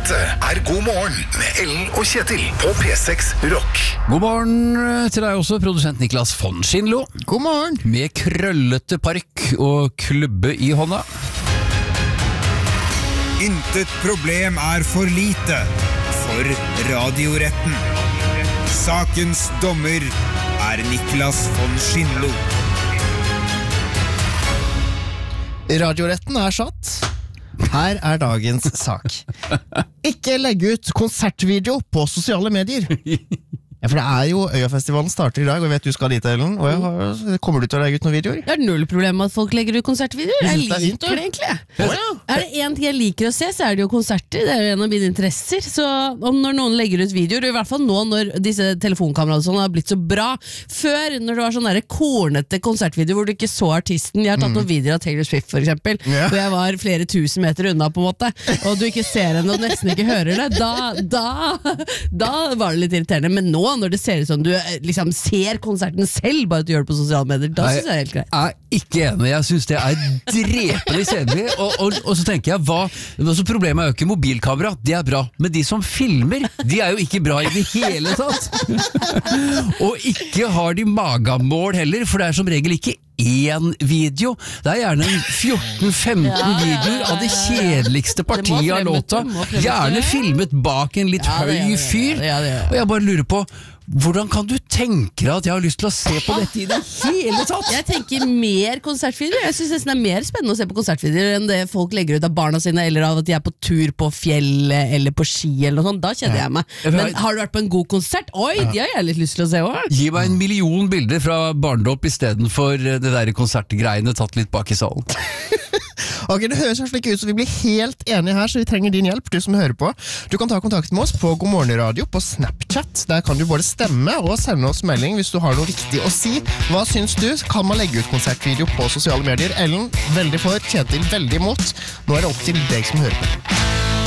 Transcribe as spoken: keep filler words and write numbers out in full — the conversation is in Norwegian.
Dette er God morgen med Ellen og Kjetil på P seks Rock. God morgen til deg også, produsent Niklas von Schindlo. God morgen. Med krøllete park og klubbe i hånda. Intet problem er for lite for radioretten. Sakens dommer er Niklas von Schindlo. Radioretten er satt. Her er dagens sak. Ikke legge ut konsertvideo på sosiale medier. Ja, for det er jo Øyafestivalen starter i dag, og jeg vet du skal dit, Ellen. Og jeg har, kommer du til å legge ut noen videoer? Det er null problem med at folk legger ut konsertvideoer. Jeg Jeg synes det er fint, liker du. det egentlig. Å, ja. Er det en ting jeg liker å se, så er det jo konserter. Det er jo en av mine interesser. Så om når noen legger ut videoer, i hvert fall nå når disse telefonkameraene og sånn har blitt så bra. Før, når det var sånn der kornete konsertvideo hvor du ikke så artisten. Jeg har tatt noen videoer av Taylor Swift for eksempel, Ja. hvor jeg var flere tusen meter unna på en måte, og du ikke ser henne og nesten ikke hører det. Da, da, da var det litt irriterende. Men nå, når det ser ut som du liksom ser konserten selv, bare at du gjør det på sosiale medier, da synes jeg det er helt greit. Jeg er ikke enig, jeg synes det er drepelig kjedelig. Og, og, og så tenker jeg, hva, altså problemet er jo ikke mobilkamera, det er bra. Men de som filmer, de er jo ikke bra i det hele tatt. Og ikke har de magamål heller, for det er som regel ikke én video. Det er gjerne fjorten femten Ja, ja, ja, videoer av det kjedeligste Det må partiet av frem, låta. det må frem. Gjerne filmet bak en litt Ja, det gjør høy det, fyr. ja, det gjør det. Og jeg bare lurer på, hvordan kan du tenke deg at jeg har lyst til å se på dette i det hele tatt? Jeg tenker mer konsertvideoer. Jeg synes nesten det er mer spennende å se på konsertvideoer enn det folk legger ut av barna sine, eller av at de er på tur på fjellet eller på ski eller noe sånt. Da kjenner jeg meg. Men har du vært på en god konsert? Oi, de har jeg litt lyst til å se også. Gi meg en million bilder fra barndom i stedet for det der konsertgreiene tatt litt bak i salen. Ok, det høres slik ut, så vi blir helt enige her, så vi trenger din hjelp, du som hører på. Du kan ta kontakt med oss på God Morgen Radio på Snapchat. Der kan du både stemme og sende oss melding hvis du har noe viktig å si. Hva syns du? Kan man legge ut konsertvideo på sosiale medier? Ellen, veldig for, Kjetil, veldig imot. Nå er det opp til deg som hører på.